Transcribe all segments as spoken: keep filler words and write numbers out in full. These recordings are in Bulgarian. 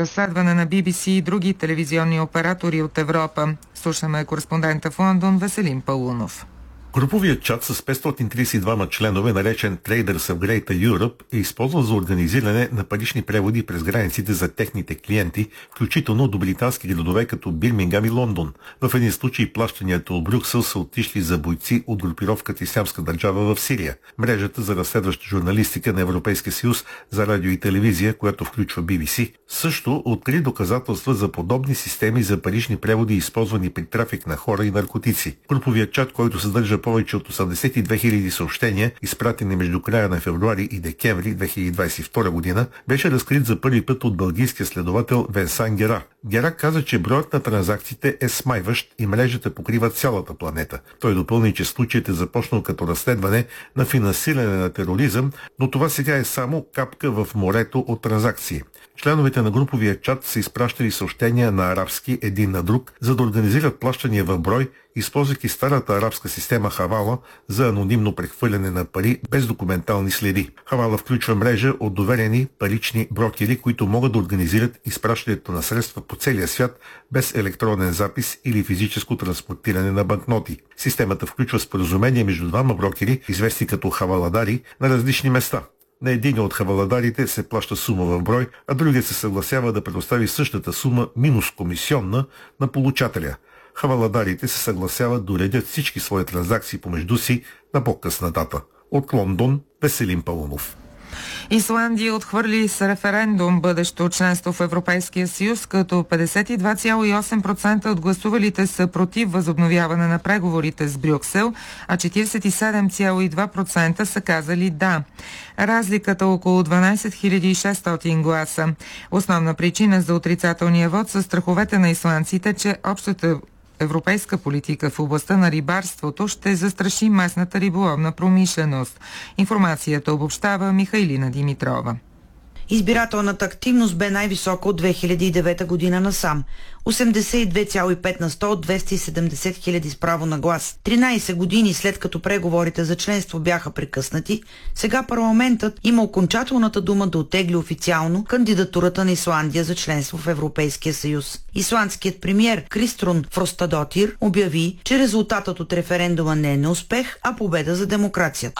разследване на Би Би Си и други телевизионни оператори от Европа. Слушаме кореспондента в Лондон Веселин Паунов. Груповият чат с петстотин тридесет и двама членове, наречен Traders of Greater Europe, е използван за организиране на парични преводи през границите за техните клиенти, включително до британски градове като Бирмингам и Лондон. В един случай плащанията от Брюксел са отишли за бойци от групировката Ислямска държава в Сирия. Мрежата за разследваща журналистика на Европейския съюз за радио и телевизия, която включва Би Би Си, също откри доказателства за подобни системи за парични преводи, използвани при трафик на хора и наркотици. Груповият чат, който съдържа повече от осемдесет и две хиляди съобщения, изпратени между края на февруари и декември две хиляди двадесет и втора година, беше разкрит за първи път от бългийския следовател Венсан Гера. Гера каза, че броят на транзакциите е смайващ и мрежата покрива цялата планета. Той допълни, че случаят е започнал като разследване на финансиране на тероризъм, но това сега е само капка в морето от транзакции. Членовете на груповия чат са изпращали съобщения на арабски един на друг, за да организират плащания в брой, използвайки старата арабска система Хавала за анонимно прехвърляне на пари без документални следи. Хавала включва мрежа от доверени парични брокери, които могат да организират изпращането на средства по целия свят без електронен запис или физическо транспортиране на банкноти. Системата включва споразумение между двама брокери, известни като хаваладари, на различни места. На един от хаваладарите се плаща сума в брой, а другият се съгласява да предостави същата сума минус комисионна на получателя. Хаваладарите се съгласяват да уредят всички свои транзакции помежду си на по-късна дата. От Лондон, Веселин Паунов. Исландия отхвърли с референдум бъдещо членство в Европейския съюз, като петдесет и два цяло и осем процента от гласувалите са против възобновяване на преговорите с Брюксел, а четиридесет и седем цяло и две процента са казали да. Разликата е около дванадесет хиляди и шестстотин гласа. Основна причина за отрицателния вод са страховете на исландците, че общата европейска политика в областта на рибарството ще застраши местната риболовна промишленост. Информацията обобщава Михайлина Димитрова. Избирателната активност бе най-висока от две хиляди и девета година насам. осемдесет и две цяло и пет на сто от двеста и седемдесет хиляди с право на глас. тринадесет години след като преговорите за членство бяха прекъснати, сега парламентът има окончателната дума да оттегли официално кандидатурата на Исландия за членство в Европейския съюз. Исландският премиер Криструн Фростадотир обяви, че резултатът от референдума не е неуспех, а победа за демокрацията.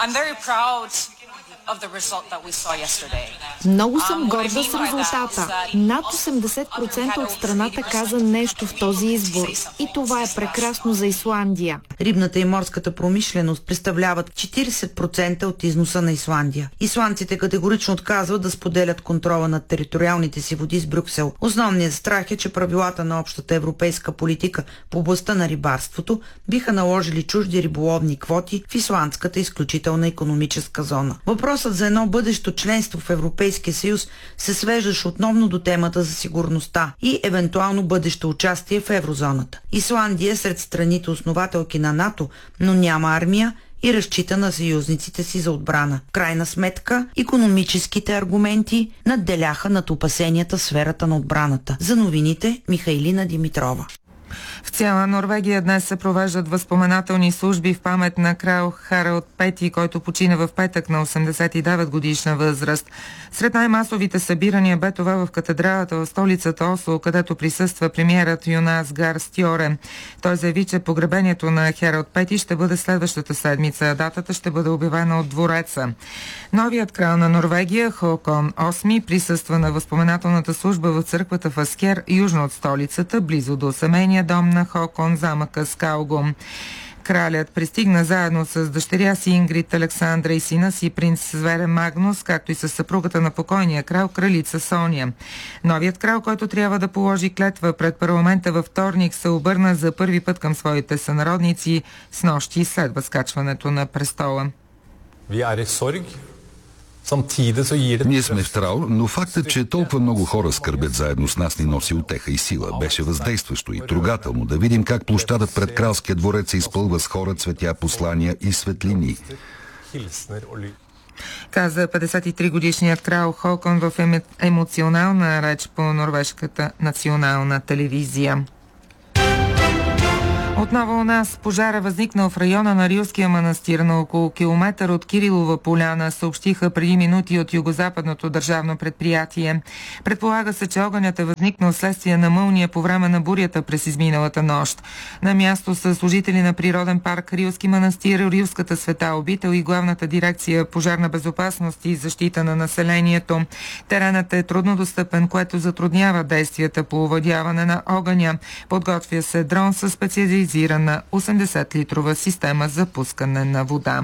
Много съм горда с резултата. Над осемдесет процента от страната каза нещо в този избор. И това е прекрасно за Исландия. Рибната и морската промишленост представляват четиридесет процента от износа на Исландия. Исландците категорично отказват да споделят контрола над териториалните си води с Брюксел. Основният страх е, че правилата на общата европейска политика в областта на рибарството биха наложили чужди риболовни квоти в исландската изключителна икономическа зона. Въпросът за едно бъдещо членство в Европейския съюз се свеждаше основно до темата за сигурността и евентуално бъдещо участие в еврозоната. Исландия е сред страните основателки на НАТО, но няма армия и разчита на съюзниците си за отбрана. В крайна сметка, икономическите аргументи надделяха над опасенията в сферата на отбраната. За новините Михайлина Димитрова. В цяла Норвегия днес се провеждат възпоменателни служби в памет на крал Харалд Пети, който почина в петък на осемдесет и девет годишна възраст. Сред най-масовите събирания бе това в катедралата в столицата Осло, където присъства премиерът Йонас Гар Стьоре. Той заяви, че погребението на Харалд Пети ще бъде следващата седмица, а датата ще бъде обявена от двореца. Новият крал на Норвегия, Хокон осми, присъства на възпоменателната служба в църквата в Аскер, южно от столицата, близо до семейния дом на Хокон, замъка Скалгум. Кралят пристигна заедно с дъщеря си Ингрид Александра и сина си принц Свере Магнус, както и с съпругата на покойния крал, кралица Соня. Новият крал, който трябва да положи клетва пред парламента във вторник, се обърна за първи път към своите сънародници с нощи след възкачването на престола. Ние сме в траур, но фактът, че толкова много хора скърбят заедно с нас, ни носи утеха и сила. Беше въздействащо и трогателно да видим как площадът пред кралския дворец се изпълва с хора, цветя, послания и светлини. Каза петдесет и три годишният крал Хокон в емо... емоционална реч по норвежката национална телевизия. Отново у нас пожара възникнал в района на Рилския манастир на около километър от Кирилова поляна, съобщиха преди минути от Югозападното държавно предприятие. Предполага се, че огънят е възникнал следствие на мълния по време на бурята през изминалата нощ. На място са служители на Природен парк Рилски манастир, Рилската света обител и Главната дирекция пожарна безопасност и защита на населението. Теренът е трудно достъпен, което затруднява действията по овладяване на огъня. Подготвя се дрон със специализирана осемдесет литрова система за пускане на вода.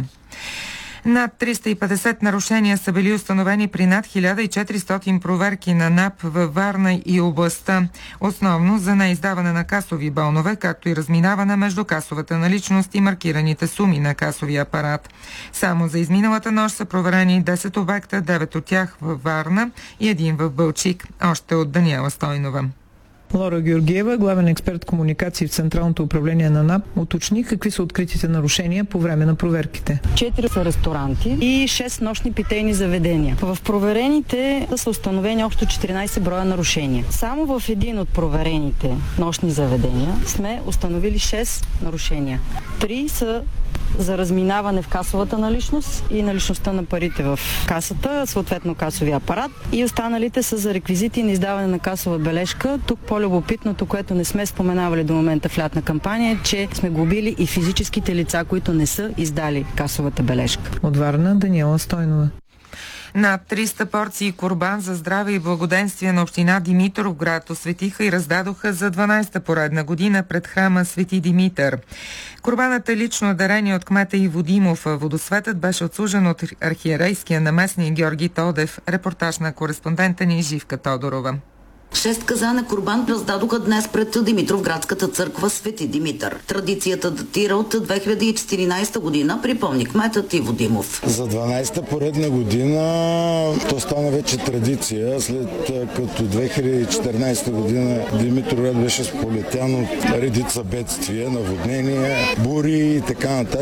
Над триста и петдесет нарушения са били установени при над хиляда и четиристотин проверки на НАП във Варна и областта, основно за неиздаване на касови бонове, както и разминаване между касовата наличност и маркираните суми на касовия апарат. Само за изминалата нощ са проверени десет обекта, девет от тях във Варна и един в Балчик. Още от Даниела Стойнова. Лора Георгиева, главен експерт комуникации в Централното управление на НАП, уточни какви са откритите нарушения по време на проверките. Четири са ресторанти и шест нощни питейни заведения. В проверените са установени общо четиринадесет броя нарушения. Само в един от проверените нощни заведения сме установили шест нарушения. Три са за разминаване в касовата наличност и наличността на парите в касата, съответно касовия апарат, и останалите са за реквизити на издаване на касова бележка. Тук по-любопитното, което не сме споменавали до момента в лятна кампания, е, че сме глобили и физическите лица, които не са издали касовата бележка. От Варна, Даниела Стойнова. Над триста порции курбан за здраве и благоденствие на община Димитровград осветиха и раздадоха за дванадесета поредна година пред храма Свети Димитър. Курбанът е лично дарение от кмета Иво Димов. Водосветът беше отслужен от архиерейския наместник Георги Тодев. Репортаж на кореспондента ни Живка Тодорова. Шест казана курбан раздадоха днес пред Димитровградската църква Свети Димитър. Традицията датира от две хиляди и четиринадесета година, припомни кметът Иво Димов. За дванадесета поредна година то стана вече традиция, след като две хиляди и четиринадесета година Димитровград беше сполетян от редица бедствия, наводнения, бури и така нататък.